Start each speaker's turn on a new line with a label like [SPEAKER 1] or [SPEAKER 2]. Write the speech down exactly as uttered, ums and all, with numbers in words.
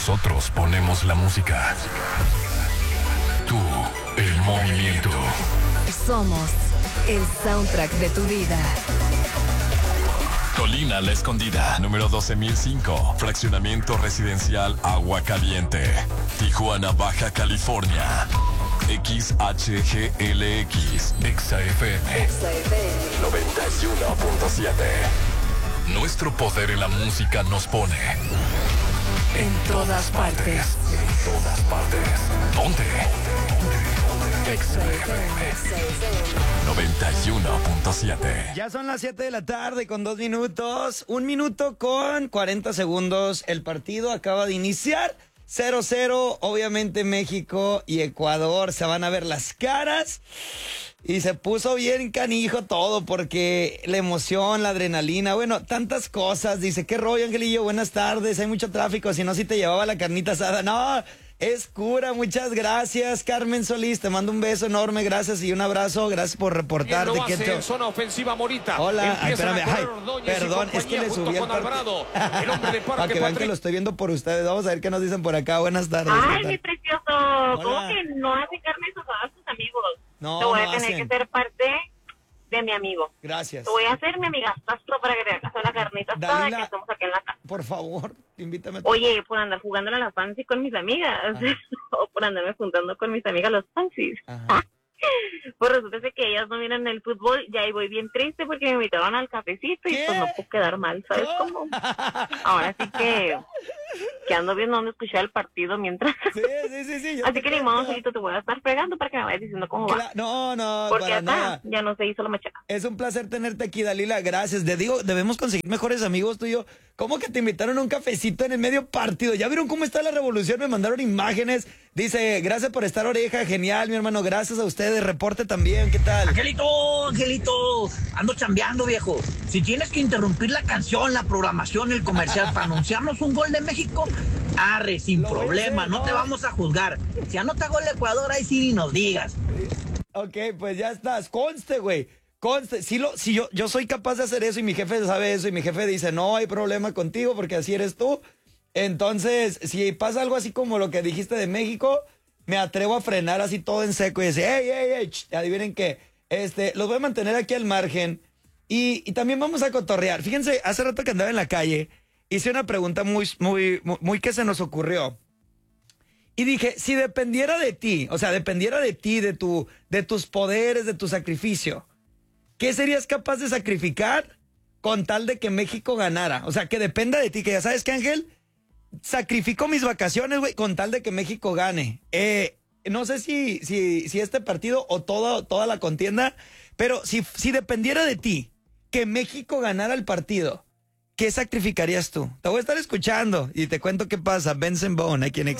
[SPEAKER 1] Nosotros ponemos la música. Tú, el movimiento.
[SPEAKER 2] Somos el soundtrack de tu vida.
[SPEAKER 1] Colina La Escondida, número doce mil cinco. Fraccionamiento residencial Agua Caliente. Tijuana, Baja California. X H G L X. Exa F M.
[SPEAKER 2] Exa F M.
[SPEAKER 1] noventa y uno punto siete. Nuestro poder en la música nos pone
[SPEAKER 2] En todas partes.
[SPEAKER 1] En todas partes. ¿Dónde? Exa F M noventa y uno punto siete.
[SPEAKER 3] Ya son las siete de la tarde con dos minutos. Un minuto con cuarenta segundos. El partido acaba de iniciar. cero cero. Obviamente México y Ecuador se van a ver las caras. Y se puso bien canijo todo porque la emoción, la adrenalina, bueno, tantas cosas. Dice, ¿qué rollo, Angelillo? Buenas tardes, hay mucho tráfico, si no, si te llevaba la carnita asada. No, es cura, muchas gracias, Carmen Solís, te mando un beso enorme, gracias y un abrazo, gracias por reportarte.
[SPEAKER 4] Lo
[SPEAKER 3] que
[SPEAKER 4] hace
[SPEAKER 3] te...
[SPEAKER 4] en zona ofensiva Morita.
[SPEAKER 3] Hola, ay,
[SPEAKER 4] Empiezan
[SPEAKER 3] espérame,
[SPEAKER 4] a
[SPEAKER 3] ay,
[SPEAKER 4] correr Ordóñez
[SPEAKER 3] perdón,
[SPEAKER 4] y
[SPEAKER 3] es que le
[SPEAKER 4] compañía
[SPEAKER 3] subí
[SPEAKER 4] junto
[SPEAKER 3] el
[SPEAKER 4] con Alvarado, el hombre de
[SPEAKER 3] Para
[SPEAKER 4] Parque
[SPEAKER 3] que vean que
[SPEAKER 4] Patrick.
[SPEAKER 3] lo estoy viendo por ustedes, vamos a ver qué nos dicen por acá, buenas tardes.
[SPEAKER 5] Ay,
[SPEAKER 3] ¿qué
[SPEAKER 5] mi
[SPEAKER 3] tal?
[SPEAKER 5] precioso,
[SPEAKER 3] Hola.
[SPEAKER 5] ¿cómo que no hace carne a tus amigos?
[SPEAKER 3] No,
[SPEAKER 5] Te voy
[SPEAKER 3] no
[SPEAKER 5] a tener
[SPEAKER 3] hacen.
[SPEAKER 5] que ser parte de mi amigo.
[SPEAKER 3] Gracias.
[SPEAKER 5] Te voy a hacer mi amigastastro para que te hagas una carnita asada
[SPEAKER 3] Dalila,
[SPEAKER 5] que hacemos aquí en la casa.
[SPEAKER 3] Por favor, invítame. a-
[SPEAKER 5] Oye, por andar jugando a la fancy con mis amigas, o por andarme juntando con mis amigas los fancies.
[SPEAKER 3] Ajá.
[SPEAKER 5] Pues resulta ser que ellas no vienen el fútbol, ya ahí voy bien triste porque me invitaron al cafecito y
[SPEAKER 3] ¿Qué?
[SPEAKER 5] pues no puedo quedar mal, ¿sabes
[SPEAKER 3] ¿No?
[SPEAKER 5] cómo? Ahora sí que, que ando viendo dónde escuchar el partido mientras.
[SPEAKER 3] Sí, sí, sí, sí. yo
[SPEAKER 5] Así
[SPEAKER 3] te
[SPEAKER 5] que ni
[SPEAKER 3] cuento.
[SPEAKER 5] modo, Angelito, te voy a estar fregando para que me vayas diciendo cómo va.
[SPEAKER 3] Cla- No, no,
[SPEAKER 5] Porque
[SPEAKER 3] para
[SPEAKER 5] acá
[SPEAKER 3] nada.
[SPEAKER 5] ya no se hizo la machaca.
[SPEAKER 3] Es un placer tenerte aquí, Dalila. Gracias. Te digo, debemos conseguir mejores amigos tú y yo. ¿Cómo que te invitaron a un cafecito en el medio partido? ¿Ya vieron cómo está la revolución? Me mandaron imágenes. Dice, gracias por estar, oreja. Genial, mi hermano. Gracias a ustedes. Reporte también. ¿Qué tal?
[SPEAKER 6] Angelito, Angelito, ando chambeando, viejo. Si tienes que interrumpir la canción, la programación, el comercial para anunciarnos un gol de México, arre, sin
[SPEAKER 3] Lo voy a
[SPEAKER 6] problema,
[SPEAKER 3] hacer,
[SPEAKER 6] no
[SPEAKER 3] no.
[SPEAKER 6] te vamos a juzgar. Si anota gol de Ecuador, ahí sí ni nos digas.
[SPEAKER 3] Ok, pues ya estás. Conste, güey. Conste. Si, lo, si yo, yo soy capaz de hacer eso y mi jefe sabe eso y mi jefe dice, no hay problema contigo porque así eres tú. Entonces, si pasa algo así como lo que dijiste de México, me atrevo a frenar así todo en seco y decir, hey, hey, hey, ch, adivinen qué, este, los voy a mantener aquí al margen y, y también vamos a cotorrear. Fíjense, hace rato que andaba en la calle, hice una pregunta muy, muy, muy, muy que se nos ocurrió. Y dije, si dependiera de ti, o sea, dependiera de ti, de, tu, de tus poderes, de tu sacrificio, ¿qué serías capaz de sacrificar con tal de que México ganara? O sea, que dependa de ti, que ya sabes que, Ángel, sacrifico mis vacaciones, güey, con tal de que México gane. Eh, no sé si, si, si este partido o toda, toda la contienda, pero si, si dependiera de ti que México ganara el partido, ¿qué sacrificarías tú? Te voy a estar escuchando y te cuento qué pasa. Benson Bone, aquí en Exa.